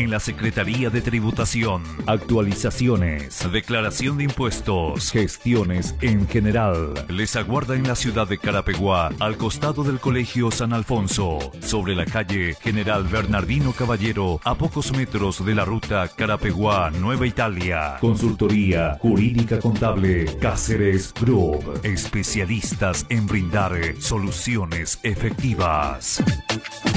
en la Secretaría de Tributación, actualizaciones, declaración de impuestos, gestiones en general. Les aguarda en la ciudad de Carapeguá, al costado del Colegio San Alfonso, sobre la calle General Bernardino Caballero, a pocos metros de la ruta Carapeguá Nueva Italia. Consultoría Jurídica Contable Cáceres Group, especialistas en brindar soluciones efectivas.